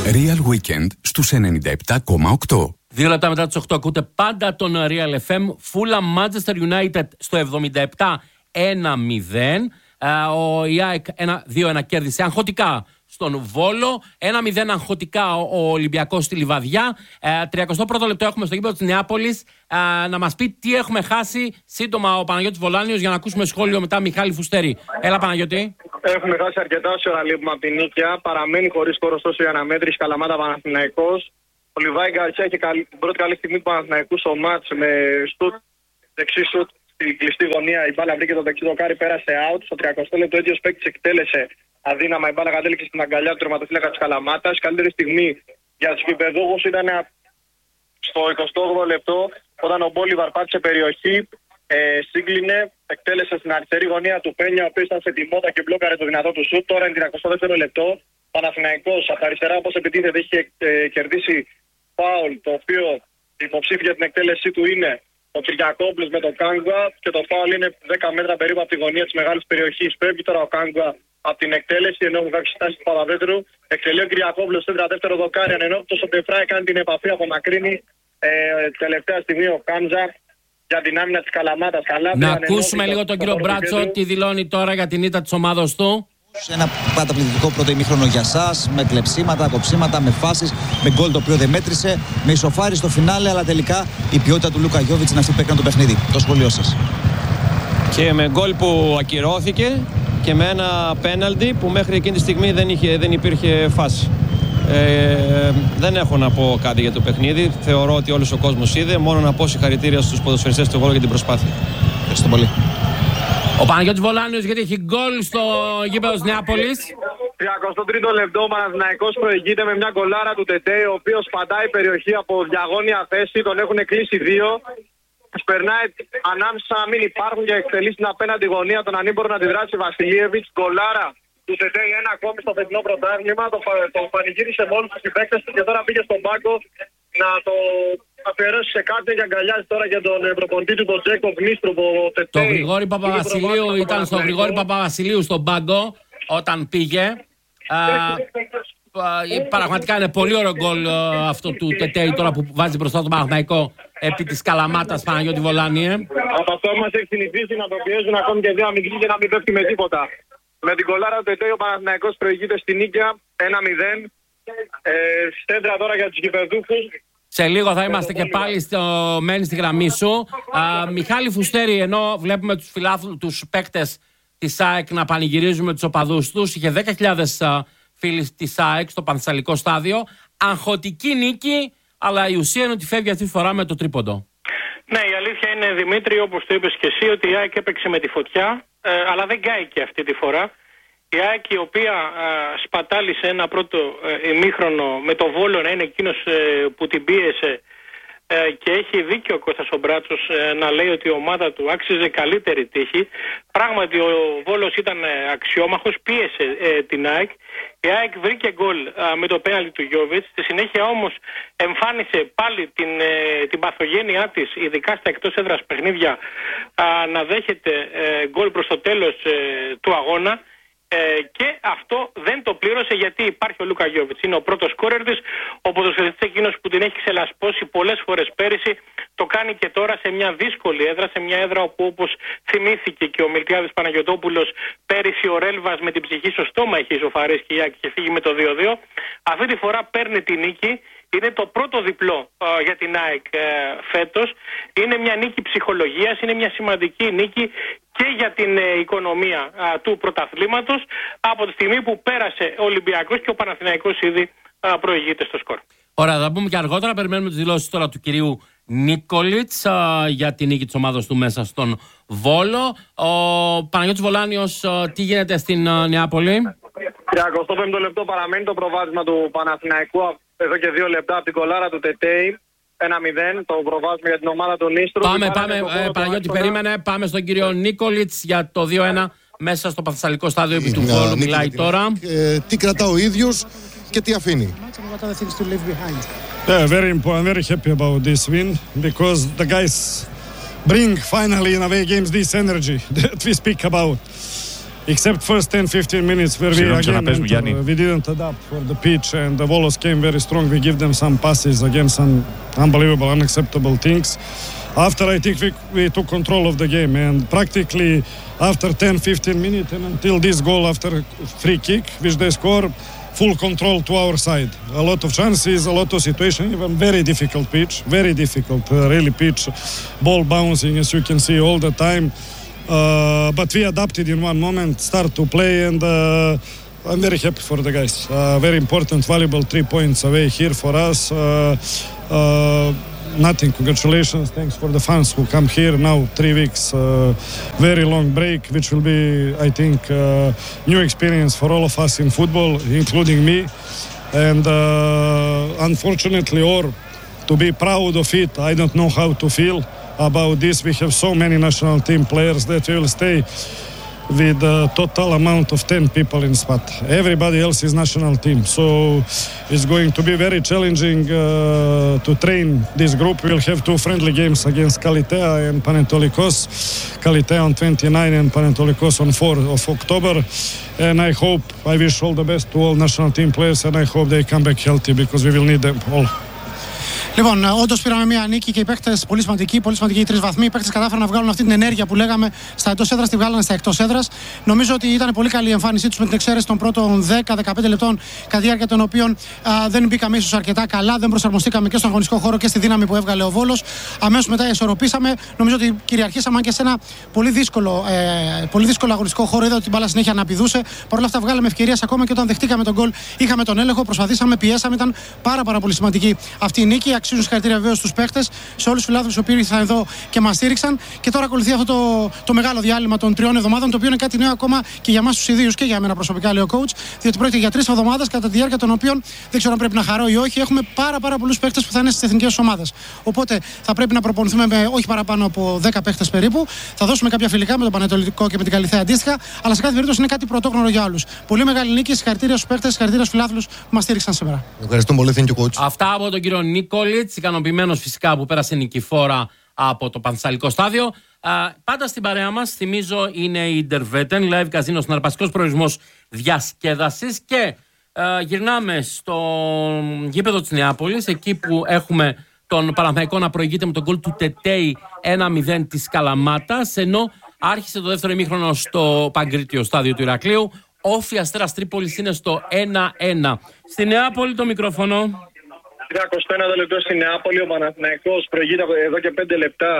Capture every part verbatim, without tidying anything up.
Real Weekend στους ενενήντα επτά κόμμα οκτώ. Δύο λεπτά μετά τις οκτώ ακούτε πάντα τον Real εφ εμ. Fulham Manchester United στο εβδομήντα επτά ένα μηδέν. Ο η ΑΕΚ δύο ένα κέρδισε αγχωτικά στον Βόλο. ένα μηδέν αγχωτικά ο Ολυμπιακός στη Λιβαδιά. τριακοστό πρώτο λεπτό έχουμε στο γήπεδο της Νεάπολης. Να μας πει τι έχουμε χάσει σύντομα ο Παναγιώτης Βολάνιος για να ακούσουμε σχόλιο μετά Μιχάλη Φουστέρη. Έλα Παναγιώτη. Έχουμε χάσει αρκετά όσο ώρα λείπουμε από την νίκαια. Παραμένει χωρίς σκορ ωστόσο η αναμέτρηση. Καλαμάτα Παναθηναϊκός. Ο Λιβάη Γκαρσία έχει καλ... την πρώτη καλή στιγμή του Παναθηναϊκού στο μάτς με στουτ, δεξί σουτ στην κλειστή γωνία. Η μπάλα βρήκε το δεξί δοκάρι, πέρασε out. Στο τριακοστό λεπτό ίδιος παίκτης εκτέλεσε αδύναμα. Η μπάλα κατέληξε στην αγκαλιά του τερματοφύλακα της Καλαμάτας. Καλύτερη στιγμή για τους γηπεδούχους ήταν στο εικοστό όγδοο λεπτό όταν ο Μπόλιβαρ πάτησε περιοχή. Ε, σύγκλινε, εκτέλεσε στην αριστερή γωνία του Πένια, ο οποίος ήταν σε τιμότα και μπλόκαρε το δυνατό του σουτ. Τώρα είναι τριακοστό δεύτερο λεπτό. Παναθηναϊκός από τα αριστερά, όπως επιτίθεται, έχει ε, κερδίσει φάουλ, το οποίο υποψήφιο για την εκτέλεσή του είναι ο Κυριακόπουλος με τον Κάγκουα και το φάουλ είναι δέκα μέτρα περίπου από τη γωνία της μεγάλης περιοχής. Φεύγει τώρα ο Κάγκουα από την εκτέλεση, ενώ έχουν κάποιες στάσεις του Παπαδέτρου. Εκτελεί ο Κυριακόπουλος στο δεύτερο δοκάρι, ενώ ο Ντεφράι κάνει την επαφή από μακρύνη. Ε, τελευταία στιγμή ο Κάμζα για την άμυνα της Καλαμάτας. Να ακούσουμε λίγο τον κύριο Μπράτσο τι δηλώνει τώρα για την ήττα της ομάδας του. Ένα καταπληκτικό πρώτο ημίχρονο για σας, με κλεψίματα, κοψίματα, με φάσεις, με γκολ το οποίο δεν μέτρησε, με ισοφάρι στο φινάλε, αλλά τελικά η ποιότητα του Λούκα Γιόβιτς είναι αυτή που έκανε το παιχνίδι. Το σχολείο σας. Και με γκολ που ακυρώθηκε και με ένα πέναλτι που μέχρι εκείνη τη στιγμή δεν, είχε, δεν υπήρχε φάση. Ε, δεν έχω να πω κάτι για το παιχνίδι. Θεωρώ ότι όλος ο κόσμος είδε. Μόνο να πω συγχαρητήρια στους ποδοσφαιριστές του Βόλου για την προσπάθεια. Ευχαριστώ πολύ. Ο Παναγιώτης Βολάνιος γιατί έχει γκολ στο γήπεδο της Νεάπολης. τριακοστό τρίτο λεπτό ο Παναθηναϊκός προηγείται με μια γκολάρα του Τετέ, ο οποίος πατάει περιοχή από διαγώνια θέση. Τον έχουν κλείσει δύο. Περνάει ανάμεσα να μην υπάρχουν και εκτελεί στην απέναντι γωνία τον ανήμπορο να αντιδράσει Βασιλίεβιτς. Γκολάρα του Τετέ ένα ακόμη στο φετινό πρωτάθλημα. Το, το πανηγύρισε με όλους τους συμπαίκτες του και τώρα πήγε στον πάγκο να το αφιερώσει σε κάτι και αγκαλιάζει τώρα για τον προπονητή του, τον Τζέκο Γνίστρου. Το Γρηγόρη Παπαβασιλείου ήταν στο Γρηγόρη Παπαβασιλείου στον πάγκο όταν πήγε. Α, α, πραγματικά είναι πολύ ωραίο γκολ αυτό του Τετέι τώρα που βάζει μπροστά τον Παναθηναϊκό επί της Καλαμάτας. Παναγιώτη Βολάνιε. Από αυτό μας έχει συνηθίσει να το πιέζουν ακόμη και δύο αμυντικοί και να μην πέφτει με τίποτα. Με την κολάρα του Τετέι ο Παναθηναϊκός προηγείται στην νίκαια ένα μηδέν. Ε, στέντρα τώρα για τους γηπεδούχους. Σε λίγο θα είμαστε και πάλι στο μένει στη γραμμή σου. Α, Μιχάλη Φουστέρη, ενώ βλέπουμε τους φιλάθλους, τους παίκτες της ΑΕΚ να πανηγυρίζουν με τους οπαδούς τους, είχε δέκα χιλιάδες φίλοι της ΑΕΚ στο Πανθεσσαλικό στάδιο. Αγχωτική νίκη, αλλά η ουσία είναι ότι φεύγει αυτή τη φορά με το τρίποντο. Ναι, η αλήθεια είναι, Δημήτρη, όπως το είπες και εσύ, ότι η ΑΕΚ έπαιξε με τη φωτιά, ε, αλλά δεν κάηκε αυτή τη φορά. Η ΑΕΚ, η οποία α, σπατάλησε ένα πρώτο ε, ημίχρονο με το Βόλο να είναι εκείνος ε, που την πίεσε ε, και έχει δίκιο ο Κώστας ο Μπράτσος ε, να λέει ότι η ομάδα του άξιζε καλύτερη τύχη. Πράγματι ο Βόλος ήταν ε, αξιόμαχος, πίεσε ε, την ΑΕΚ. Η ΑΕΚ βρήκε γκολ με το πέναλτι του Γιόβιτς. Στη συνέχεια όμως εμφάνισε πάλι την, ε, την παθογένειά της, ειδικά στα εκτός έδρας παιχνίδια, α, να δέχεται ε, γκολ προς το τέλος ε, του αγώνα. Ε, και αυτό δεν το πλήρωσε γιατί υπάρχει ο Λούκα Γιόβιτς. Είναι ο πρώτος σκόρερ της, ο ποδοσφαιριστής εκείνος που την έχει ξελασπώσει πολλές φορές πέρυσι. Το κάνει και τώρα σε μια δύσκολη έδρα, σε μια έδρα όπου, όπως θυμήθηκε και ο Μιλτιάδης Παναγιωτόπουλος, πέρυσι ο Ρέλβας με την ψυχή στο στόμα είχε ισοφαρίσει και είχε φύγει με το δύο δύο. Αυτή τη φορά παίρνει τη νίκη. Είναι το πρώτο διπλό uh, για την ΑΕΚ uh, φέτος. Είναι μια νίκη ψυχολογίας, είναι μια σημαντική νίκη και για την uh, οικονομία uh, του πρωταθλήματος από τη στιγμή που πέρασε ο Ολυμπιακός και ο Παναθηναϊκός ήδη uh, προηγείται στο σκορ. Ωραία, θα πούμε και αργότερα. Περιμένουμε τις δηλώσεις τώρα του κυρίου Νίκολιτς uh, για την νίκη της ομάδας του μέσα στον Βόλο. Ο Παναγιώτης Βολάνιος, uh, τι γίνεται στην uh, Νεάπολη? τριακοστό πέμπτο λεπτό παραμένει το προβάδισμα του Παναθηναϊκού εδώ και δύο λεπτά από την κολάρα του Τετέι. ένα μηδέν το προβάδισμα για την ομάδα του Νίστρου. Πάμε, πάμε, ε, Παναγιώτη, περίμενε. Πάμε στον κύριο Νίκολιτς για το δύο ένα μέσα στο Πανθεσσαλικό στάδιο επί του Βόλου. Μιλάει τώρα. Ε, τι κρατά ο ίδιος και τι αφήνει. Yeah, very important. Very happy about this win because the guys bring finally in away games this energy that we speak about. except first ten fifteen minutes where we again enter, we didn't adapt for the pitch and the Volos came very strong. We give them some passes, again some unbelievable, unacceptable things. After I think we, we took control of the game and practically after ten fifteen minutes and until this goal after free kick which they score, full control to our side. A lot of chances, a lot of situations, even very difficult pitch, very difficult, uh, really pitch, ball bouncing as you can see all the time. Uh, but we adapted in one moment, start to play, and uh, I'm very happy for the guys. Uh, very important, valuable three points away here for us. Uh, uh, nothing, congratulations, thanks for the fans who come here now, three weeks, uh, very long break, which will be, I think, uh, new experience for all of us in football, including me. And uh, unfortunately, or to be proud of it, I don't know how to feel about this. We have so many national team players that will stay with a total amount of ten people in spot. Everybody else is national team. So it's going to be very challenging uh, to train this group. We'll have two friendly games against Kalitea and Panetolikos. Kalitea on twenty-ninth and Panetolikos on fourth of October. And I hope, I wish all the best to all national team players and I hope they come back healthy because we will need them all. Λοιπόν, όντως πήραμε μια νίκη και οι παίκτες πολύ σημαντικοί, πολύ σημαντικοί οι τρεις βαθμοί. Οι παίκτες κατάφεραν να βγάλουν αυτή την ενέργεια που λέγαμε στα εντός έδρας, τη βγάλανε στα εκτός έδρας. Νομίζω ότι ήταν πολύ καλή η εμφάνισή τους με την εξαίρεση των πρώτων δέκα με δεκαπέντε λεπτών, κατά τη διάρκεια των οποίων α, δεν μπήκαμε ίσως αρκετά καλά, δεν προσαρμοστήκαμε και στον αγωνιστικό χώρο και στη δύναμη που έβγαλε ο Βόλος. Αμέσως μετά ισορροπήσαμε. Νομίζω ότι κυριαρχήσαμε και σε ένα πολύ δύσκολο, ε, πολύ δύσκολο αγωνιστικό χώρο. Είδα ότι την μπάλα συνέχεια αναπηδούσε. Παρ' όλα αυτά, βγάλαμε ευκαιρίες ακόμα και όταν δεχτήκαμε τον γκολ. Είχαμε τον έλεγχο, προσπαθήσαμε, πιέσαμε. Ήταν πάρα, πάρα πολύ σημαντική αυτή η νίκη. Αξίζουν συγχαρητήρια βεβαίως στους παίχτες, σε όλους τους φιλάθλους που ήρθαν εδώ και μας στήριξαν. Και τώρα ακολουθεί αυτό το, το μεγάλο διάλειμμα των τριών εβδομάδων, το οποίο είναι κάτι νέο ακόμα και για εμάς τους ιδίους και για μένα προσωπικά, λέει ο coach, διότι πρόκειται για τρεις εβδομάδες κατά τη διάρκεια των οποίων δεν ξέρω αν πρέπει να χαρώ ή όχι. Έχουμε πάρα, πάρα πολλούς παίχτες που θα είναι στις εθνικές ομάδες. Οπότε θα πρέπει να προπονηθούμε με όχι παραπάνω από δέκα παίχτες περίπου. Θα δώσουμε κάποια φιλικά με τον Πανετολικό και με την Καλιθέα αντίστοιχα, αλλά σε κάθε περίπτωση είναι κάτι πρωτόγνωρο για όλους. Πολύ μεγάλη νίκη, συγχαρητήρια στους παίχτες, συγχαρητήρια στους φιλάθλους που μας στήριξαν σήμερα. Ευχαριστούμε πολύ, thank you, coach. Αυτά από τον κύριο Νίκολιτς, ικανοποιημένος φυσικά που πέρασε νικηφόρα από το Πανθεσσαλικό στάδιο. Α, πάντα στην παρέα μας, θυμίζω, είναι η Derveten, live καζίνο, συναρπαστικός προορισμός διασκέδασης. Και α, γυρνάμε στο γήπεδο της Νεάπολης, εκεί που έχουμε τον Παναθηναϊκό να προηγείται με τον γκολ του Τετέι ένα μηδέν της Καλαμάτας, ενώ άρχισε το δεύτερο ημίχρονο στο Παγκρίτιο στάδιο του Ηρακλείου. Όφι Αστέρας Τρίπολης είναι στο ένα ένα. Στη Νεάπολη το μικρόφωνο. είκοσι ένα λεπτό στη Νεάπολη, ο Παναθηναϊκός προηγείται εδώ και πέντε λεπτά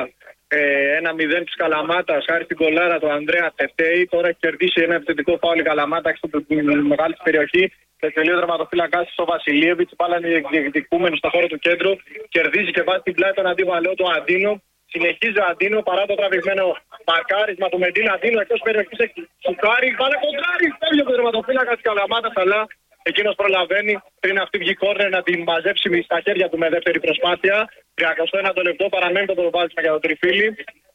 ένα μηδέν της Καλαμάτας, χάρη στην κολάρα του Ανδρέα Τετέι. Τώρα έχει κερδίσει ένα επιθετικό φάουλ η Καλαμάτα στην μεγάλη περιοχή. Σε τελείο δραματοφύλακας ο Βασιλίεβιτς, πάλα είναι διεκδικούμενο στο χώρο του κέντρου. Κερδίζει και βάζει την πλάτη τον αντίπαλό του Αντίνο. Συνεχίζει ο Αντίνο παρά το τραβηγμένο μαρκάρισμα του Μεντίνα. Αντίνο εκτός περιοχής σουκάρει. Πάλε κοντράρι. Φεύγει ο τερματοφύλακας της Καλαμάτας, αλλά εκείνος προλαβαίνει πριν αυτή βγει κόρνερ να την μαζέψει στα χέρια του με δεύτερη προσπάθεια. τριακοστό ένατο λεπτό παραμένει το προβάδισμα για τον Τριφύλι.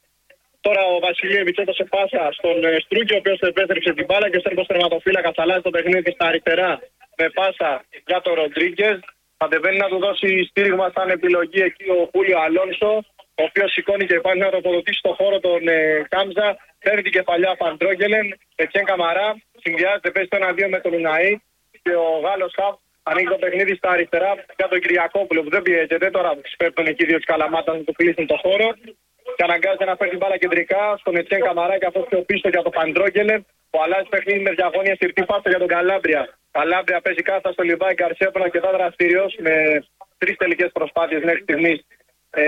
Τώρα ο Βασιλίεβιτς έδωσε πάσα στον Στρούκη, ο οποίος επέστρεψε την μπάλα και ο Σέρβος τερματοφύλακας αλλάζει το παιχνίδι στα αριστερά με πάσα για τον Ροντρίγκες. Κατεβαίνει να του δώσει στήριγμα σαν επιλογή εκεί ο Χούλιο Αλόνσο, ο οποίος σηκώνει και πάλι να τοποθετήσει στο χώρο τον ε, Κάμζα. Παίρνει την κεφαλιά Φαντρόγγελεν, Ετσέν Καμαρά, συνδυάζεται, παίζει το ένα δύο με τον Ουναή και ο Γάλλος Χαβ ανοίγει το παιχνίδι στα αριστερά για τον Κυριακόπουλο που δεν πιέζεται. Τώρα ξυπέπτουν εκεί δύο της Καλαμάτας να του κλείσουν το χώρο και αναγκάζεται να φέρει την μπάλα κεντρικά στον Ετσέν Καμαρά και αυτό πιο πίσω για τον Φαντρόγγελεν που αλλάζει παιχνίδι με διαγώνια συρτή πάσα για τον Καλάμπρια. Καλάμπρια παίζει κάθετα στο Λιβάη Γκαρσία που είναι αρκετά δραστηριος με τρεις τελικές προσπάθειες μέχρι στιγμής. Ε,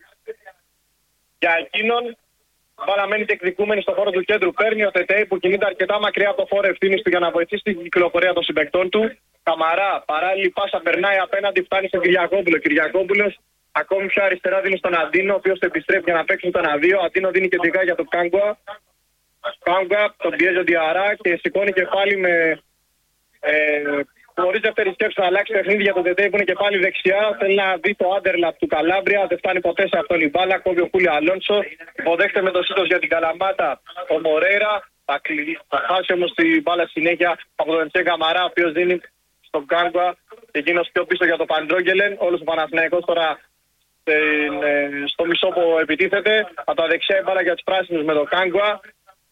για εκείνον, μπάλα μένει διεκδικούμενη στο χώρο του κέντρου. Παίρνει ο Τετέι που κινείται αρκετά μακριά από το χώρο ευθύνης του για να βοηθήσει την κυκλοφορία των συμπαικτών του. Καμαρά, παράλληλη πάσα περνάει απέναντι, φτάνει στον Κυριακόπουλο. Κυριακόπουλος ακόμη πιο αριστερά δίνει στον Αντίνο, ο οποίος το επιστρέφει για να παίξει τον Αδίο. Αντίνο δίνει κεντρικά για τον Κάγκουα. Κάγκουα τον πιέζει ο Διαρά και σηκώνει και πάλι με. Ε, Χωρίς δεύτερη σκέψη να αλλάξει παιχνίδι για τον Τετέι που είναι και πάλι δεξιά. Θέλει να δει το άντερλαπ του Καλάμπρια. Δεν φτάνει ποτέ σε αυτόν η μπάλα. Κόβει ο Χούλιο Αλόνσο. Υποδέχεται με το σύντος για την Καλαμάτα ο Μορέιρα. Θα, θα χάσει όμως την μπάλα συνέχεια από τον Ετσέν Καμαρά, ο οποίος δίνει στον Κάγκουα. Εκείνος πιο πίσω για τον Παντρόγγελεν. Όλος ο Παναθηναϊκός τώρα ε, ε, στο μισό που επιτίθεται. Από τα δεξιά η μπάλα για τους πράσινους με τον Κάγκουα.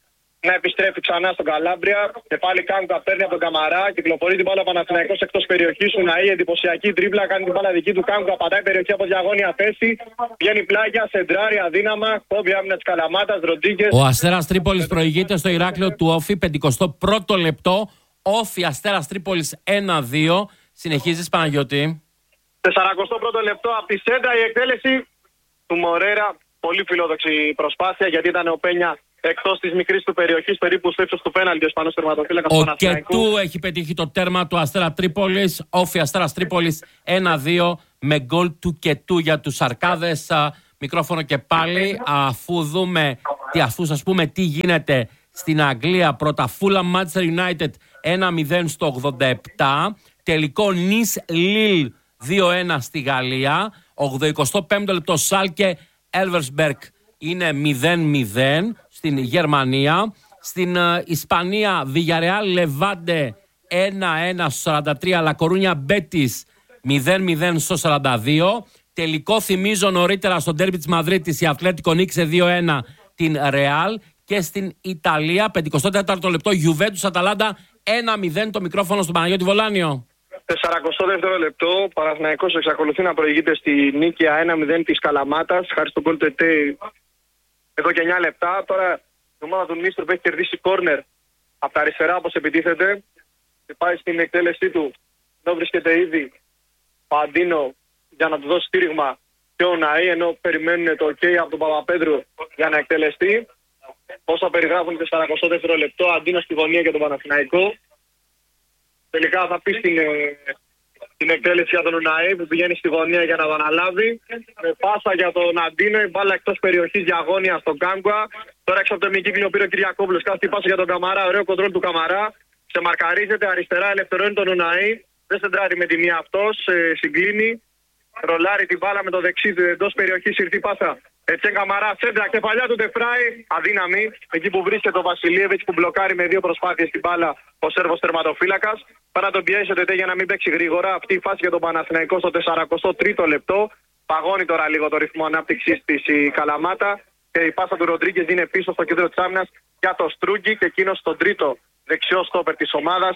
να επιστρέφει ξανά στον Καλάμπρια. Και πάλι Κάγκουα παίρνει από τον Καμαρά. Κυκλοφορεί την μπάλα ο Παναθηναϊκός εκτός περιοχής. Ουναή, εντυπωσιακή τρίπλα. Κάνει την μπάλα δική του Κάγκουα. Πατάει περιοχή από διαγώνια θέση. Βγαίνει πλάγια, σεντράρει αδύναμα. Κόβει άμυνα της Καλαμάτας. Ροντρίγκες. Ο Αστέρας Τρίπολης προηγείται στο Ηράκλειο του Όφη. πενηκοστό πρώτο λεπτό. Όφη Αστέρας Τρίπολης ένα δύο. Συνεχίζεις, Παναγιώτη. σαρανταοστό πρώτο λεπτό από τη σέντρα η εκτέλεση του Μορέρα. Πολύ φιλόδοξη προσπάθεια γιατί ήταν ο Πένια εκτός της μικρής του περιοχής, περίπου στο ύψος του πέναλτι ο Ισπανός τερματοφύλακας του Παναθηναϊκού. Ο Κετού έχει πετύχει το τέρμα του Αστέρα Τρίπολης. Όφη Αστέρας Τρίπολης ένα δύο με γκολ του Κετού για τους Αρκάδες. Μικρόφωνο και πάλι, αφού δούμε, τι, αφού σας πούμε τι γίνεται στην Αγγλία. Πρώτα Fulham Manchester United ένα μηδέν στο ογδόντα επτά. Τελικό Nice Lille δύο ένα στη Γαλλία. ογδοηκοστό πέμπτο λεπτό Σάλκε Elversberg είναι μηδέν μηδέν στην Γερμανία. Στην uh, Ισπανία Villarreal Levante ένα ένα στο σαράντα τρία. La Coruña Betis μηδέν μηδέν στο σαράντα δύο. Τελικό θυμίζω νωρίτερα στο ντέρμπι της Μαδρίτης η Ατλέτικο νίκησε δύο ένα την Real. Και στην Ιταλία πενηκοστό τέταρτο λεπτό Juventus Αταλάντα ένα μηδέν. Το μικρόφωνο στον Παναγιώτη Βολάνιο. σαρανταοστό δεύτερο λεπτό, ο Παναθηναϊκός εξακολουθεί να προηγείται στη νίκη ένα μηδέν της Καλαμάτας, χάρη στον γκολ του ΕΤΕ εδώ και εννιά λεπτά. Τώρα η ομάδα του Νίστρου έχει κερδίσει κόρνερ από τα αριστερά όπως επιτίθεται και πάει στην εκτέλεσή του. Εδώ βρίσκεται ήδη ο Αντίνο για να του δώσει στήριγμα και ο Ναή, ενώ περιμένουν το OK από τον Παπαπέτρου για να εκτελεστεί. Όσα περιγράφουν και σαρανταοστό δεύτερο λεπτό, Αντίνο στη γωνία για τον Παναθηναϊκό. Τελικά θα πει στην, την εκτέλεση για τον Ουναή που πηγαίνει στη γωνία για να το αναλάβει. Με πάσα για τον Αντίνο, η μπάλα εκτός περιοχής διαγώνια στον Κάγκουα. Τώρα έξω από το ημικύκλιο πήρε ο Κυριακόπουλος. Κάθεται πάσα για τον Καμαρά, ωραίο κοντρόλ του Καμαρά. Σε μαρκαρίζεται αριστερά, ελευθερώνει τον Ουναή. Δεν σεντράρει με τη μία αυτός, συγκλίνει. Ρολάρει την μπάλα με το δεξί εντός περιοχής, ήρθε πάσα. Ετσέν Καμαρά, σέντρα, κεφαλιά του Ντεφράι, αδύναμη. Εκεί που βρίσκεται ο Βασιλίεβιτς που μπλοκάρει με δύο προσπάθειες την μπάλα ο Σέρβος τερματοφύλακας. Πάρα να τον πιέσετε για να μην παίξει γρήγορα. Αυτή η φάση για τον Παναθηναϊκό στο σαρανταοστό τρίτο λεπτό. Παγώνει τώρα λίγο το ρυθμό ανάπτυξης της η Καλαμάτα. Και η πάσα του Ροντρίγκες είναι πίσω στο κέντρο της άμυνας για το Στρούγκι και εκείνος στον τρίτο δεξιό στόπερ της ομάδας.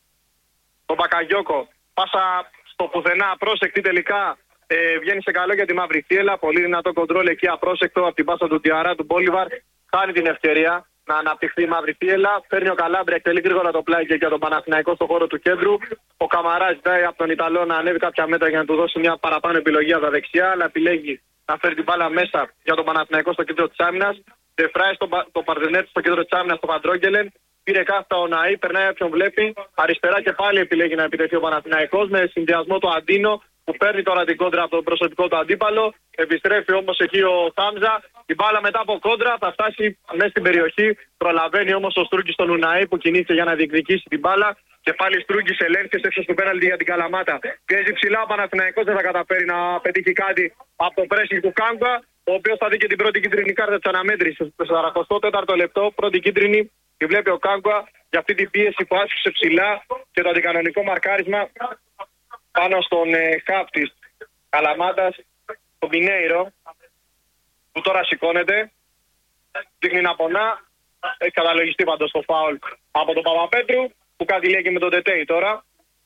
Τον Μπακαγιόκο. Πάσα στο πουθενά, πρόσεκτη τελικά. Ε, βγαίνει σε καλό για τη μαύρη θύελα. Πολύ δυνατό κοντρόλ εκεί, απρόσεκτο από την πάσα του Τιαρά του Μπόλιβαρ. Χάνει την ευκαιρία να αναπτυχθεί η μαύρη θύελα. Παίρνει ο Καλάμπρια, εκτελεί γρήγορα το πλάι και για τον Παναθηναϊκό στο χώρο του κέντρου. Ο Καμαρά ζητάει από τον Ιταλό να ανέβει κάποια μέτρα για να του δώσει μια παραπάνω επιλογή από τα δεξιά, αλλά επιλέγει να φέρει την μπάλα μέσα για τον Παναθηναϊκό στο κέντρο τη άμυνας. Τεφράει στο, το Παρδενέτ στο κέντρο τη άμυνας, τον Παντρόγγελεν. Πήρε κάθετα ο Ναή, περνάει όποιον βλέπει. Αριστερά και πάλι επιλέγει να επιτεθεί ο Παναθηναϊκός με συνδυασμό του Αντίνο που παίρνει τώρα την κόντρα από τον προσωπικό του αντίπαλο. Επιστρέφει όμως εκεί ο Χάμζα. Η μπάλα μετά από κόντρα θα φτάσει μέσα στην περιοχή. Προλαβαίνει όμως ο Στρούγκης στον Ουναή που κινείται για να διεκδικήσει την μπάλα. Και πάλι Στρούγκης ελέγχεται έξω στο πέναλτι για την Καλαμάτα. Πιέζει ψηλά ο Παναθηναϊκός, δεν θα καταφέρει να πετύχει κάτι από το pressing του Κάγκουα, ο οποίος θα δει και την πρώτη κίτρινη κάρτα της αναμέτρησης. Στο σαρανταοστό τέταρτο λεπτό, πρώτη κίτρινη. Τη βλέπει ο Κάγκουα για αυτή την πίεση που άσκησε ψηλά και το αντικανονικό μαρκάρισμα πάνω στον ε, χαφ της Καλαμάτας, τον Πινέιρο, που τώρα σηκώνεται, δείχνει να πονά, έχει καταλογιστεί πάντως το φάουλ από τον Παπαπέτρου, που κάτι λέει και με τον Τετέι τώρα.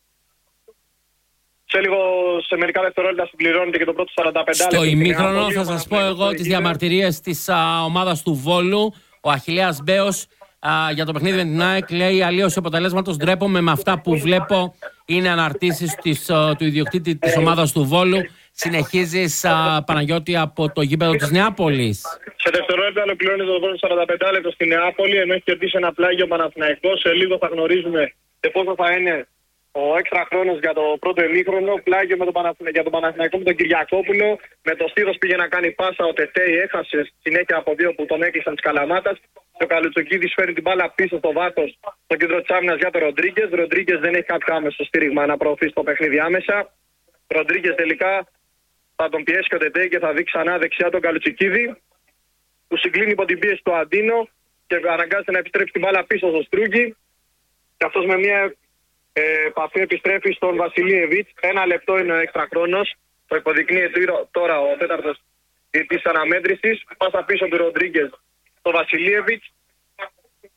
Σε λίγο, σε μερικά δευτερόλεπτα συμπληρώνεται και το πρώτο σαράντα πέντε λεπτό. Στο ημίχρονο θα σας πω εγώ τις διαμαρτυρίες της α, ομάδας του Βόλου. Ο Αχιλλέας Μπέος α, για το παιχνίδι με την ΑΕΚ λέει: αλλίωση αποτελέσματος, ντρέπομαι με αυτά που βλέπω. Είναι αναρτήσεις της, α, του ιδιοκτήτη της ομάδας του Βόλου. Συνεχίζεις, α, Παναγιώτη, από το γήπεδο της Νεάπολης. Σε δευτερόλεπτα ολοκληρώνει το πρώτο σαράντα πέντε λεπτό στη Νεάπολη, ενώ έχει κερδίσει ένα πλάγιο Παναθηναϊκός. Σε λίγο θα γνωρίζουμε σε πόσο θα είναι ο έξτρα χρόνος για το πρώτο ημίχρονο. Πλάγιο με τον Παναθηνα... για τον Παναθηναϊκό με τον Κυριακόπουλο. Με το στήθος πήγε να κάνει πάσα. Ο Τετέι έχασε συνέχεια από δύο που τον έκλεισαν της Καλαμάτας. Ο Καλουτσοκίδης φέρει την μπάλα πίσω στο βάθος στο κέντρο της άμυνας για τον Ροντρίγκες. Ροντρίγκες δεν έχει κάποιο άμεσο στήριγμα να προωθήσει το παιχνίδι άμεσα. Ροντρίγκες τελικά θα τον πιέσει και ο Τετέι και θα δει ξανά δεξιά τον Καλουτσοκίδη, που συγκλίνει υπό την πίεση του Αντίνο και αναγκάζεται να επιστρέψει την μπάλα πίσω στο Στρούγκι. Και αυτός με μια Ε, επαφή επιστρέφει στον Βασιλίεβιτς. Ένα λεπτό είναι ο έξτρα χρόνος. Το υποδεικνύει τώρα ο τέταρτος της αναμέτρησης. Πάσα πίσω του Ροντρίγκες στο Βασιλίεβιτς.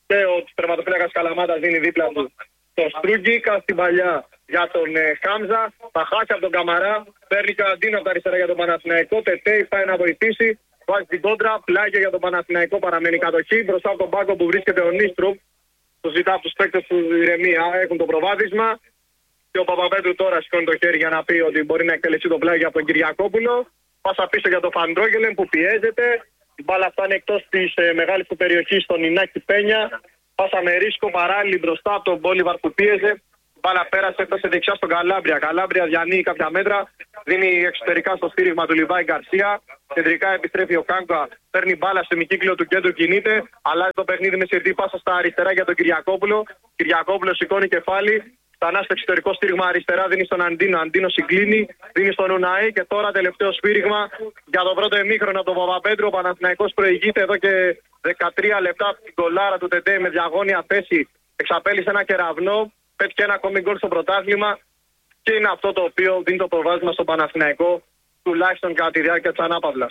και ο τερματοφύλακας Καλαμάτας δίνει δίπλα του τον Στρούγκη. Κάνει την παλιά για τον ε, Χάμζα. Θα χάσει από τον Καμαρά. Παίρνει και ο Αντίνο από τα αριστερά για τον Παναθηναϊκό. Τετέι πάει να βοηθήσει. Βάζει την κόντρα. Πλάγιο για τον Παναθηναϊκό. Παραμένει κατοχή. Μπροστά από τον πάγκο που βρίσκεται ο Νίστρουπ. Του ζητά από του παίκτες του ηρεμία. Έχουν το προβάδισμα. Και ο Παπαπέτρου τώρα σηκώνει το χέρι για να πει ότι μπορεί να εκτελεστεί το πλάγιο από τον Κυριακόπουλο. Πάσα πίσω για τον Φαντρόγελεν που πιέζεται. Η μπάλα φτάνει εκτός της ε, μεγάλης του περιοχής στον Ινάκη Πένια. Πάσα με ρίσκο παράλληλη μπροστά από τον Μπόλιβαρ που πίεζε. Η μπάλα πέρασε, έφτασε δεξιά στον Καλάμπρια. Καλάμπρια διανύει κάποια μέτρα. Δίνει εξωτερικά στο στήριγμα του Λιβάη Γκαρσία. Κεντρικά επιστρέφει ο Κάνκα. Παίρνει μπάλα στο ημικύκλιο του κέντρου, κινείται. Αλλάζει το παιχνίδι με συρτή πάσα στα αριστερά για τον Κυριακόπουλο. Κυριακόπουλο σηκώνει κεφάλι. Ξανά στο εξωτερικό στήριγμα αριστερά δίνει στον Αντίνο. Αντίνο συγκλίνει, δίνει στον Ουναή και τώρα τελευταίο σφύριγμα για το πρώτο ημίχρονο από τον Παπαπέτρου. Ο Παναθηναϊκός προηγείται εδώ και δεκατρία λεπτά από την κολάρα του Τεντέ με διαγώνια θέση. Εξαπέλυσε ένα κεραυνό, πέτυχε ένα ακόμη γκολ στο πρωτάθλημα και είναι αυτό το οποίο δίνει το προβάδισμα στον Παναθηναϊκό, τουλάχιστον κατά τη διάρκεια της ανάπαυλας.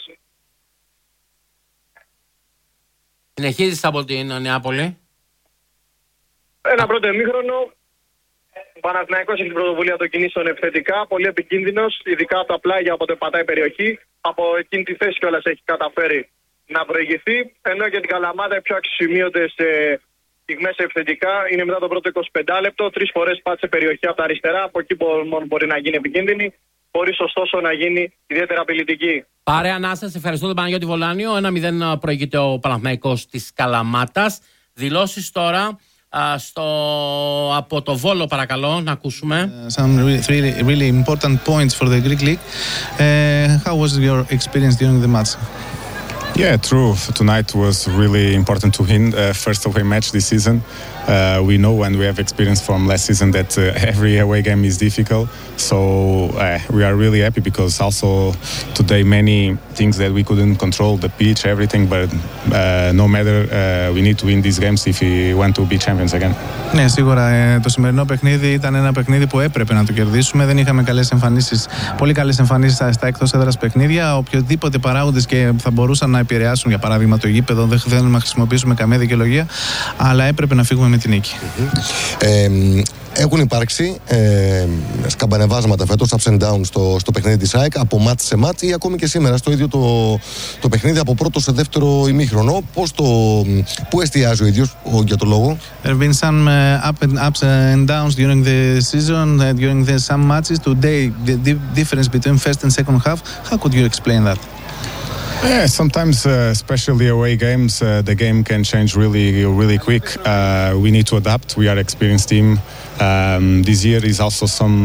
Συνεχίζεις από την Νεάπολη. Ένα πρώτο ημίχρονο. Ο Παναθηναϊκός έχει την πρωτοβουλία των κινήσεων επιθετικά, πολύ επικίνδυνος, ειδικά από τα πλάγια όποτε πατάει περιοχή. Από εκείνη τη θέση κιόλας έχει καταφέρει να προηγηθεί. Ενώ για την Καλαμάτα οι πιο αξιοσημείωτες ε, στιγμές επιθετικά είναι μετά το πρώτο εικοσιπέντε λεπτό. Τρεις φορές πάτησε περιοχή από τα αριστερά, από εκεί μόνο μπορεί να γίνει επικίνδυνη, χωρίς ωστόσο να γίνει ιδιαίτερα απειλητική. Πάρε ανάσταση, ευχαριστώ τον Παναγιώτη Βολάνιο. ένα μηδέν προηγείται ο Παναθηναϊκός της Καλαμάτας. Δηλώσεις τώρα. Στο, από το Βόλο παρακαλώ να ακούσουμε. Uh, some really, really important points for the Greek League. Uh, how was your experience during the match? Yeah, true. Tonight was really important to win uh, first away match this season. Uh, we know and we have experience from last season that uh, every away game is difficult. So uh, we are really happy because also today many things that we couldn't control, the pitch, everything. But uh, no matter, uh, we need to win these games if we want to be champions again. Ναι, σίγουρα ε, το σημερινό παιχνίδι ήταν ένα παιχνίδι που έπρεπε να το κερδίσουμε. Δεν είχαμε καλές εμφανίσεις, πολύ καλές εμφανίσεις στα, στα εκτός έδρας παιχνίδια. Οποιοδήποτε παράγοντες και θα μπορούσαν να επηρεάσουν, για παράδειγμα το γήπεδο, δεν θέλουμε να χρησιμοποιήσουμε καμία δικαιολογία, αλλά έπρεπε να φύγουμε με την νίκη. Mm-hmm. Ε, έχουν υπάρξει ε, σκαμπανεβάσματα φέτος, ups and downs στο, στο παιχνίδι της ΑΕΚ, από μάτς σε μάτς ή ακόμη και σήμερα στο ίδιο το, το παιχνίδι, από πρώτο σε δεύτερο ημίχρονο. Πώς το, πού εστιάζει ο ίδιος ο, για το λόγο? There have been some uh, up and, ups and downs during the season, uh, during the, some matches. Today, the, the difference between first and second half, how could you explain that? Yeah, sometimes, uh, especially away games, uh, the game can change really, really quick. Uh, we need to adapt. We are an experienced team. Um, this year is also some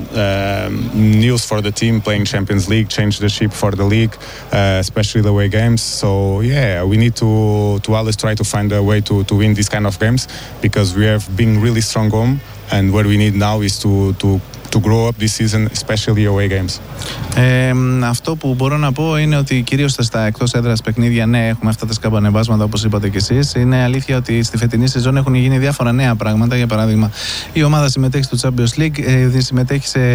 uh, news for the team playing Champions League, change the shape for the league, uh, especially the away games. So yeah, we need to to always try to find a way to to win these kind of games because we have been really strong home, and what we need now is to to to grow up this season, especially away games. Ε, αυτό που μπορώ να πω είναι ότι κυρίως στα εκτός έδρας παιχνίδια, ναι, έχουμε αυτά τα σκαμπανεβάσματα όπως είπατε και εσείς. Είναι αλήθεια ότι στη φετινή σεζόν έχουν γίνει διάφορα νέα πράγματα. Για παράδειγμα, η ομάδα συμμετέχει στο Champions League, ε, συμμετέχει, σε,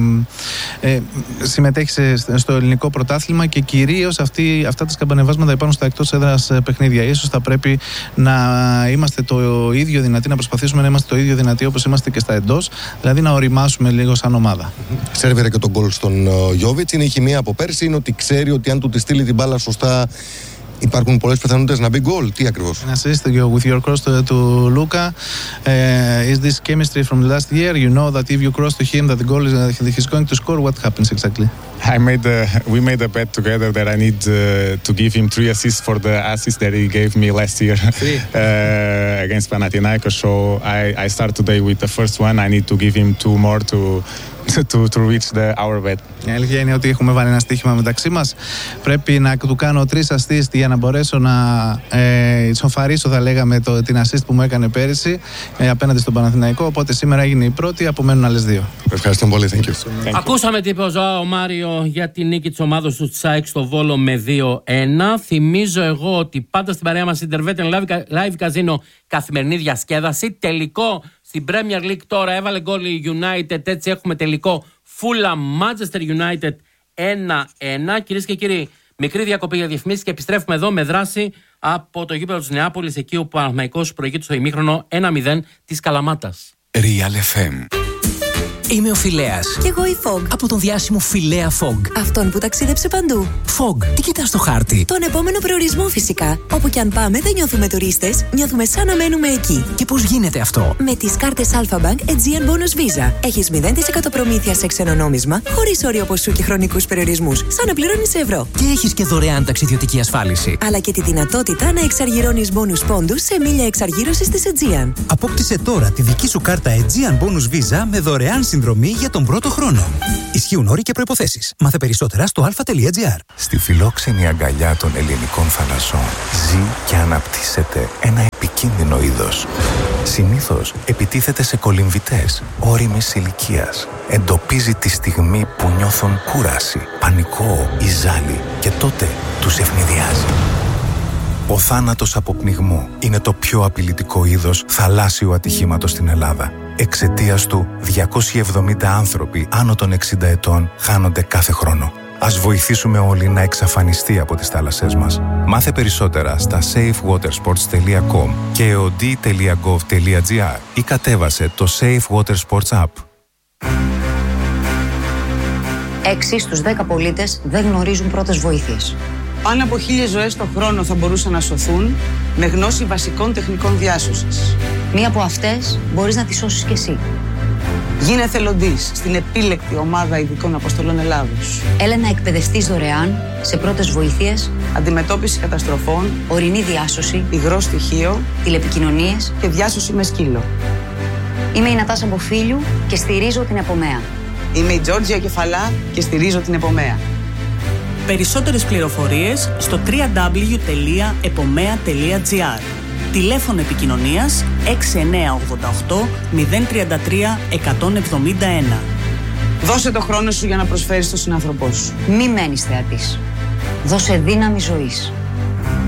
ε, συμμετέχει σε, στο ελληνικό πρωτάθλημα και κυρίως αυτοί, αυτά τα σκαμπανεβάσματα υπάρχουν στα εκτός έδρας παιχνίδια. Ίσως θα πρέπει να είμαστε το ίδιο δυνατοί, να προσπαθήσουμε να είμαστε το ίδιο δυνατοί όπως είμαστε και στα εντός, δηλαδή να οριμάσουμε λίγο σαν ομάδα. Σέρβιρε και τον γκολ στον Γιόβιτς. Είναι η χημεία από πέρσι, είναι ότι ξέρει ότι αν του τη στείλει την μπάλα σωστά υπάρχουν πολλές πιθανότητες να μπει γκολ. Τι ακριβώς? An assist with your cross to, to Luka. Uh, is this chemistry from last year? You know that if you cross to him that the goal is uh, he's going to score. What happens exactly? I made a, we made a bet together that I need uh, to give him three assists for the assist that he gave me last year uh, against Panathinaikos. So I, I start today with the first one. I need to give him two more to to, to reach the our bet. Η αλήθεια είναι ότι έχουμε βάλει ένα στοίχημα μεταξύ μας. Πρέπει να του κάνω τρεις assist για να μπορέσω να ε, ισοφαρίσω, θα λέγαμε, το, την assist που μου έκανε πέρυσι ε, απέναντι στον Παναθηναϊκό. Οπότε σήμερα έγινε η πρώτη, απομένουν άλλες δύο. Ευχαριστώ πολύ. Thank you. Thank you. Ακούσαμε τι είπε ο Ζωάο Μάριο για την νίκη της ομάδας του Τσάικ στο Βόλο με δύο ένα. Θυμίζω εγώ ότι πάντα στην παρέα μας Ιντερβέτεν Live Casino, καθημερινή διασκέδαση. Τελικό στην Premier League τώρα έβαλε γκολ η United, έτσι έχουμε τελικό Fulham Manchester United ένα ένα. Κυρίες και κύριοι, μικρή διακοπή για διαφημίσεις και επιστρέφουμε εδώ με δράση από το γήπεδο της Νεάπολης, εκεί ο Παναθηναϊκός προηγείται στο ημίχρονο ένα μηδέν της Καλαμάτας. Real εφ εμ. Είμαι ο Φιλέας. Κι εγώ η Fog. Από τον διάσημο Φιλέα Fog. Αυτόν που ταξίδεψε παντού. Fog, τι κοιτάς στο χάρτη? Τον επόμενο προορισμό φυσικά. Όπου κι αν πάμε δεν νιώθουμε τουρίστες, νιώθουμε σαν να μένουμε εκεί. Και πώς γίνεται αυτό? Με τις κάρτες Alpha Bank Aegean Bonus Visa. Έχεις μηδέν τοις εκατό προμήθεια σε ξένο νόμισμα, χωρίς όριο ποσού και χρονικούς περιορισμούς, σαν να πληρώνεις ευρώ. Και έχεις και δωρεάν ταξιδιωτική ασφάλιση. Αλλά και τη δυνατότητα να εξαργυρώνεις bonus πόντους σε μίλια εξαργύρωσης της Aegean. Απόκτησε τώρα τη δική σου κάρτα Aegean Bonus Visa με δωρεάν συνδρομή για τον πρώτο χρόνο. Ισχύουν όροι και προϋποθέσεις. Μάθε περισσότερα στο αλφα.gr. Στη φιλόξενη αγκαλιά των ελληνικών θαλασσών ζει και αναπτύσσεται ένα επικίνδυνο είδος. Συνήθως επιτίθεται σε κολυμβητές ώριμης ηλικίας. Εντοπίζει τη στιγμή που νιώθουν κούραση, πανικό ή ζάλι και τότε τους ευνηδιάζει. Ο θάνατος από πνιγμό είναι το πιο απειλητικό είδος θαλάσσιου ατυχήματος στην Ελλάδα. Εξαιτίας του, διακόσιοι εβδομήντα άνθρωποι άνω των εξήντα ετών χάνονται κάθε χρόνο. Ας βοηθήσουμε όλοι να εξαφανιστεί από τις θάλασσές μας. Μάθε περισσότερα στα safe water sports τελεία com και e o d τελεία gov τελεία gr ή κατέβασε το Safe Water Sports App. Έξι στους δέκα πολίτες δεν γνωρίζουν πρώτες βοήθειες. Πάνω από χίλιες ζωές το χρόνο θα μπορούσαν να σωθούν με γνώση βασικών τεχνικών διάσωσης. Μία από αυτές μπορείς να τη σώσεις κι εσύ. Γίνε εθελοντής στην επίλεκτη ομάδα ειδικών αποστολών Ελλάδος. Έλα να εκπαιδευτείς δωρεάν σε πρώτες βοήθειες, αντιμετώπιση καταστροφών, ορεινή διάσωση, υγρό στοιχείο, τηλεπικοινωνίες και διάσωση με σκύλο. Είμαι η Νατάσα Μποφίλιου και στηρίζω την Επομέα. Είμαι η Τζόρτζια Κεφαλά και στηρίζω την Επομέα. Περισσότερες πληροφορίες στο double-u double-u double-u τελεία επομέα τελεία gr. Τηλέφωνο επικοινωνίας έξι εννιά οκτώ οκτώ μηδέν τρία τρία εκατόν εβδομήντα ένα. Δώσε το χρόνο σου για να προσφέρεις στον συνάνθρωπό σου. Μη μένεις θεατής. Δώσε δύναμη ζωής.